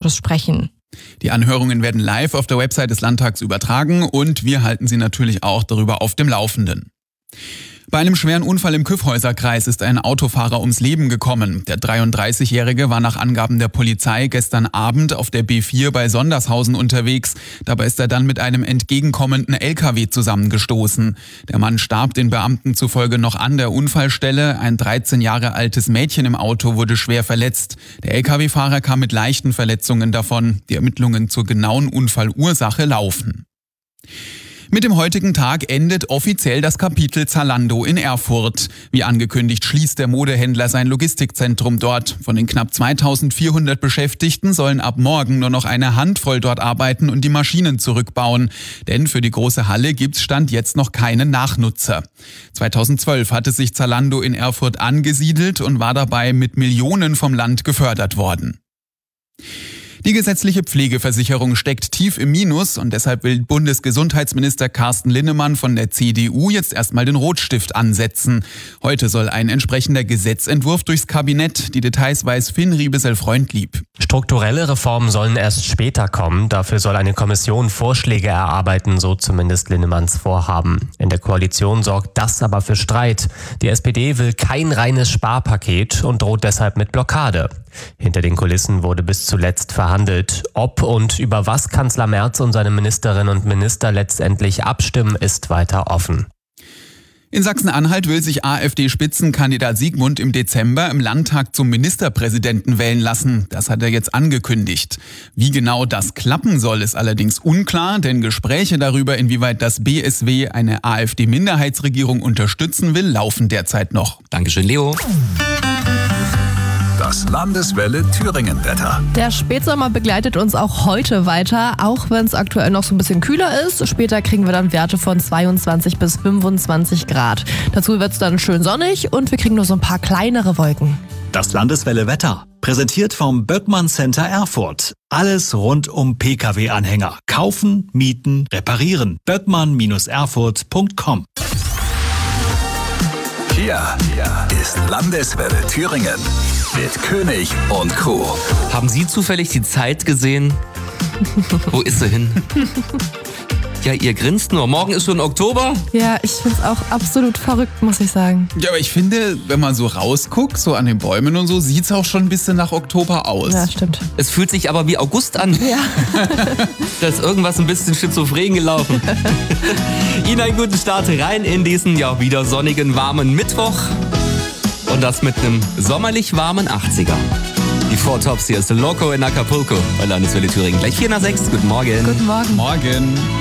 Autos sprechen. Die Anhörungen werden live auf der Website des Landtags übertragen und wir halten Sie natürlich auch darüber auf dem Laufenden. Bei einem schweren Unfall im Kyffhäuserkreis ist ein Autofahrer ums Leben gekommen. Der 33-Jährige war nach Angaben der Polizei gestern Abend auf der B4 bei Sondershausen unterwegs. Dabei ist er dann mit einem entgegenkommenden LKW zusammengestoßen. Der Mann starb den Beamten zufolge noch an der Unfallstelle. Ein 13 Jahre altes Mädchen im Auto wurde schwer verletzt. Der LKW-Fahrer kam mit leichten Verletzungen davon. Die Ermittlungen zur genauen Unfallursache laufen. Mit dem heutigen Tag endet offiziell das Kapitel Zalando in Erfurt. Wie angekündigt schließt der Modehändler sein Logistikzentrum dort. Von den knapp 2400 Beschäftigten sollen ab morgen nur noch eine Handvoll dort arbeiten und die Maschinen zurückbauen. Denn für die große Halle gibt's Stand jetzt noch keine Nachnutzer. 2012 hatte sich Zalando in Erfurt angesiedelt und war dabei mit Millionen vom Land gefördert worden. Die gesetzliche Pflegeversicherung steckt tief im Minus und deshalb will Bundesgesundheitsminister Carsten Linnemann von der CDU jetzt erstmal den Rotstift ansetzen. Heute soll ein entsprechender Gesetzentwurf durchs Kabinett. Die Details weiß Finn Riebesel-Freundlieb. Strukturelle Reformen sollen erst später kommen. Dafür soll eine Kommission Vorschläge erarbeiten, so zumindest Linnemanns Vorhaben. In der Koalition sorgt das aber für Streit. Die SPD will kein reines Sparpaket und droht deshalb mit Blockade. Hinter den Kulissen wurde bis zuletzt verhandelt. Ob und über was Kanzler Merz und seine Ministerinnen und Minister letztendlich abstimmen, ist weiter offen. In Sachsen-Anhalt will sich AfD-Spitzenkandidat Siegmund im Dezember im Landtag zum Ministerpräsidenten wählen lassen. Das hat er jetzt angekündigt. Wie genau das klappen soll, ist allerdings unklar, denn Gespräche darüber, inwieweit das BSW eine AfD-Minderheitsregierung unterstützen will, laufen derzeit noch. Dankeschön, Leo. Das Landeswelle Thüringen-Wetter. Der Spätsommer begleitet uns auch heute weiter, auch wenn es aktuell noch so ein bisschen kühler ist. Später kriegen wir dann Werte von 22 bis 25 Grad. Dazu wird es dann schön sonnig und wir kriegen nur so ein paar kleinere Wolken. Das Landeswelle Wetter, präsentiert vom Böckmann Center Erfurt. Alles rund um Pkw-Anhänger. Kaufen, mieten, reparieren. böckmann-erfurt.com. Hier ist Landeswelle Thüringen mit König und Crew. Haben Sie zufällig die Zeit gesehen? Wo ist sie hin? Ja, ihr grinst nur. Morgen ist schon Oktober. Ja, ich finde es auch absolut verrückt, muss ich sagen. Ja, aber ich finde, wenn man so rausguckt, so an den Bäumen und so, sieht's auch schon ein bisschen nach Oktober aus. Ja, stimmt. Es fühlt sich aber wie August an. Ja. Da ist irgendwas ein bisschen schizophren gelaufen. Ihnen einen guten Start rein in diesen ja wieder sonnigen, warmen Mittwoch. Und das mit einem sommerlich warmen 80er. Die Four Tops, hier ist Loco in Acapulco bei Landeswelle Thüringen. Gleich 4 nach 6. Guten Morgen. Guten Morgen. Morgen.